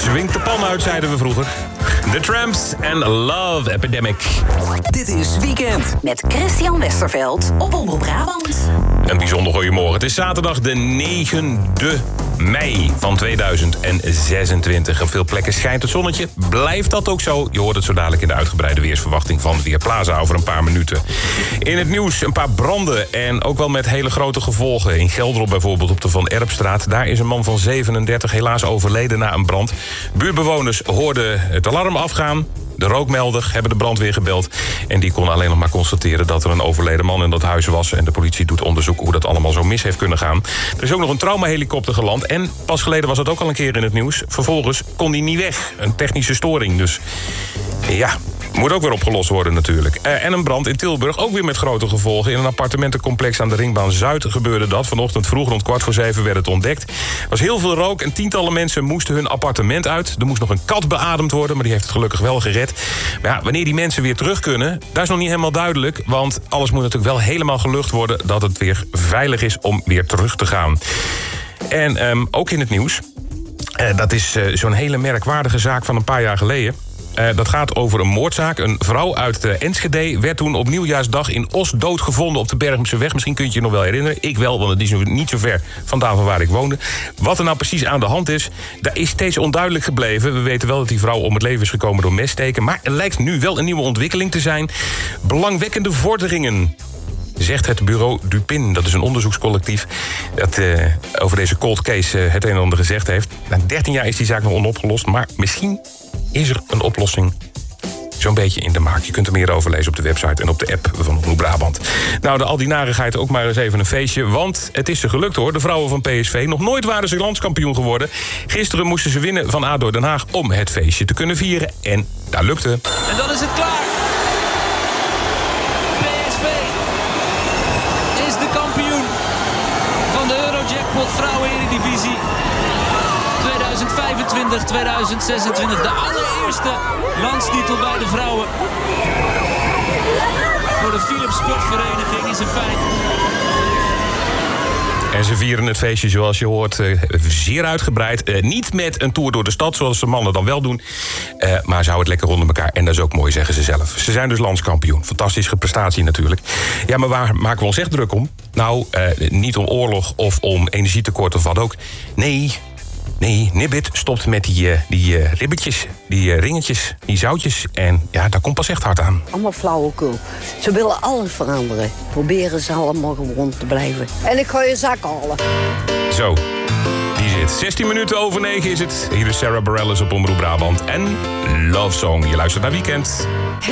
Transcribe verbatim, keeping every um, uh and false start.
Swingt de pan uit, zeiden we vroeger. The Tramps en Love Epidemic. Dit is Weekend. Met Christian Westerveld op Omroep Brabant. Een bijzonder goeiemorgen. Het is zaterdag de negende mei van tweeduizend zesentwintig. Op veel plekken schijnt het zonnetje. Blijft dat ook zo? Je hoort het zo dadelijk in de uitgebreide weersverwachting van Weerplaza over een paar minuten. In het nieuws een paar branden en ook wel met hele grote gevolgen. In Gelderop bijvoorbeeld op de Van Erpstraat. Daar is een man van zevenendertig helaas overleden na een brand. Buurtbewoners hoorden het alarm afgaan. De rookmelder hebben de brandweer gebeld. En die kon alleen nog maar constateren dat er een overleden man in dat huis was. En de politie doet onderzoek hoe dat allemaal zo mis heeft kunnen gaan. Er is ook nog een traumahelikopter geland. En pas geleden was het ook al een keer in het nieuws. Vervolgens kon die niet weg. Een technische storing. Dus ja, moet ook weer opgelost worden natuurlijk. Uh, en een brand in Tilburg, ook weer met grote gevolgen. In een appartementencomplex aan de Ringbaan Zuid gebeurde dat. Vanochtend vroeg rond kwart voor zeven werd het ontdekt. Er was heel veel rook en tientallen mensen moesten hun appartement uit. Er moest nog een kat beademd worden, maar die heeft het gelukkig wel gered. Maar ja, wanneer die mensen weer terug kunnen, dat is nog niet helemaal duidelijk. Want alles moet natuurlijk wel helemaal gelucht worden dat het weer veilig is om weer terug te gaan. En um, ook in het nieuws, uh, dat is uh, zo'n hele merkwaardige zaak van een paar jaar geleden. Uh, dat gaat over een moordzaak. Een vrouw uit uh, Enschede werd toen op nieuwjaarsdag in Os doodgevonden op de Berghamseweg. Misschien kun je je nog wel herinneren. Ik wel, want het is niet zo ver vandaan van waar ik woonde. Wat er nou precies aan de hand is, dat is steeds onduidelijk gebleven. We weten wel dat die vrouw om het leven is gekomen door messteken. Maar er lijkt nu wel een nieuwe ontwikkeling te zijn. Belangwekkende vorderingen, zegt het bureau Dupin. Dat is een onderzoekscollectief dat uh, over deze cold case uh, het een en ander gezegd heeft. Na dertien jaar is die zaak nog onopgelost, maar misschien is er een oplossing zo'n beetje in de maak. Je kunt er meer over lezen op de website en op de app van Omroep Brabant. Nou, de al die narigheid ook maar eens even een feestje, want het is ze gelukt hoor. De vrouwen van P S V, nog nooit waren ze landskampioen geworden. Gisteren moesten ze winnen van A D O Den Haag om het feestje te kunnen vieren. En dat lukte. En dan is het klaar. P S V is de kampioen van de Eurojackpot Vrouwen-Eredivisie tweeduizend vijfentwintig tweeduizend zesentwintig. De allereerste landstitel bij de vrouwen. Voor de Philips Sportvereniging is een feit. En ze vieren het feestje, zoals je hoort, uh, zeer uitgebreid. Uh, niet met een tour door de stad, zoals de mannen dan wel doen. Uh, maar ze houden het lekker onder elkaar. En dat is ook mooi, zeggen ze zelf. Ze zijn dus landskampioen. Fantastische prestatie natuurlijk. Ja, maar waar maken we ons echt druk om? Nou, uh, niet om oorlog of om energietekort of wat ook. Nee... Nee, Nibbit stopt met die, uh, die uh, ribbetjes, die uh, ringetjes, die zoutjes. En ja, daar komt pas echt hard aan. Allemaal flauwekul. Ze willen alles veranderen. Proberen ze allemaal gewoon te blijven. En ik ga je zak halen. Zo, die zit. zestien minuten over negen is het. Hier is Sarah Bareilles op Omroep Brabant. En Love Song. Je luistert naar Weekend.